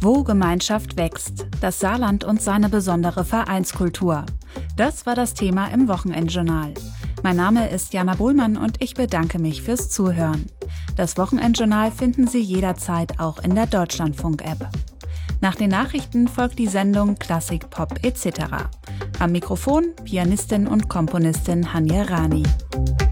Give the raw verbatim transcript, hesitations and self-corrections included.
Wo Gemeinschaft wächst, das Saarland und seine besondere Vereinskultur. Das war das Thema im Wochenendjournal. Mein Name ist Jana Bohlmann und ich bedanke mich fürs Zuhören. Das Wochenendjournal finden Sie jederzeit auch in der Deutschlandfunk-App. Nach den Nachrichten folgt die Sendung Klassik, Pop et cetera. Am Mikrofon Pianistin und Komponistin Hanja Rani.